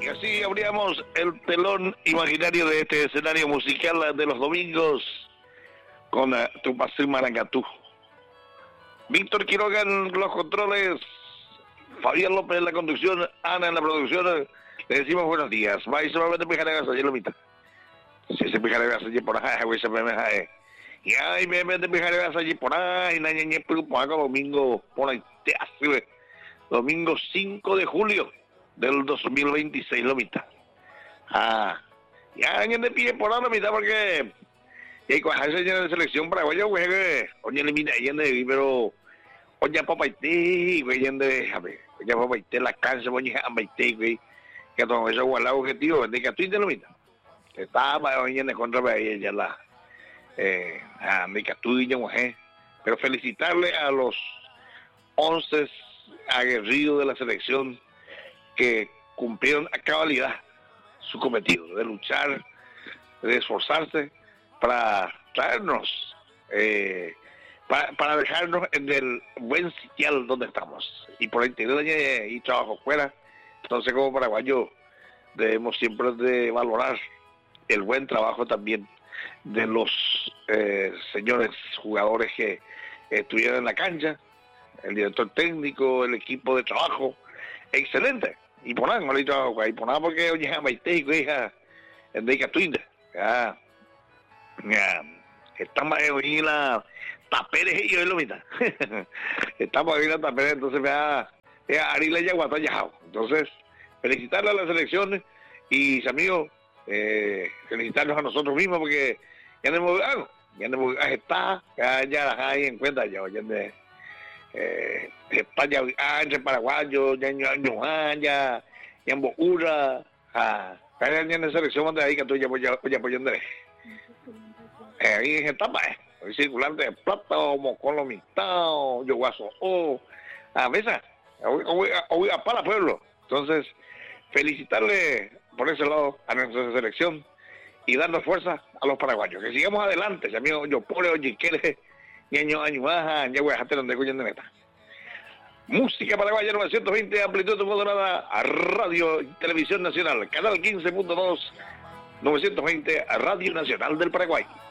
Y así abríamos el telón imaginario de este escenario musical de los domingos con Tupací Maracatú. Víctor Quiroga en los controles, Fabián López en la conducción, Ana en la producción. Le decimos buenos días. Vais solamente pijaregas ayer lo mitad. Si se pijaregas ayer por ahí, güey, se me deja. Y ay, me mete pijaregas ayer por ahí, nañe, pero por acá domingo, por ahí, te hace, güey. Domingo 5 de julio del 2026, lo mitad. Ya alguien de pie por ahí, lo mitad, porque y con esa señora de selección paraguaya, güey, oye, le mira, pero oye, papá, güey, déjame, oye, papá, la cancha, oye, güey, que todo eso, güey, el objetivo, de que tú te lo mitad. Estaba, oye, en contra de ella, de que tú y yo, güey, pero felicitarle a los 11 aguerridos de la selección que cumplieron a cabalidad su cometido de luchar, de esforzarse para traernos, para dejarnos en el buen sitial donde estamos. Y por el interior y trabajo fuera, entonces como paraguayo debemos siempre de valorar el buen trabajo también de los señores jugadores que estuvieron en la cancha, el director técnico, el equipo de trabajo, excelente. Y por nada, y por nada porque oye, Maite, hija, de Catuinda, ya, estamos en la Taperes y yo es lo mitad. Estamos en la Taperes, entonces Ari le llegó a Yajao. Entonces, felicitarle a las selecciones y amigos, felicitarnos a nosotros mismos porque ya no hemos está, ya ahí en cuenta, ya oye, España, entre paraguayos, ya en Bocura, ya en la selección donde hay que tú ya apoyando ahí en etapa, hoy circulante de plata, mocolo mitad, yo guaso, a mesa, hoy a para pueblo. Entonces, felicitarle por ese lado a nuestra selección y darnos fuerza a los paraguayos, que sigamos adelante, si amigo, yo por oye, que año baja, ya voy a dejar donde escuchen de meta. Música paraguaya 920, amplitud modulada a Radio y Televisión Nacional, canal 15.2, 920 a Radio Nacional del Paraguay.